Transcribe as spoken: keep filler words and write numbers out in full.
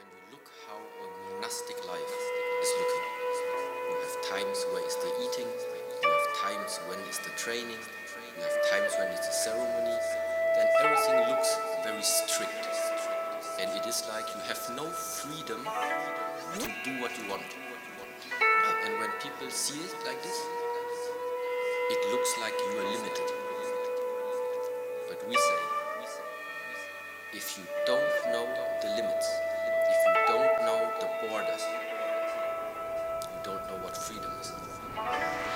when you look how a monastic life is looking. You have times where it's the eating, you have times when it's the training, you have times when it's the ceremony, then everything looks very strict. And it is like you have no freedom to do what you want. And when people see it like this, it looks like you are limited. But we say, if you don't know the limits, if you don't know the borders, you don't know what freedom is.